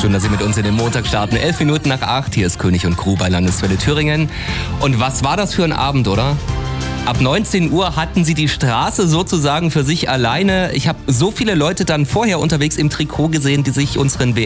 Schön, dass Sie mit uns in den Montag starten. 11 Minuten nach 8. Hier ist König und Crew bei Landeswelle Thüringen. Und was war das für ein Abend, oder? Ab 19 Uhr hatten sie die Straße sozusagen für sich alleine. Ich habe so viele Leute dann vorher unterwegs im Trikot gesehen, die sich unseren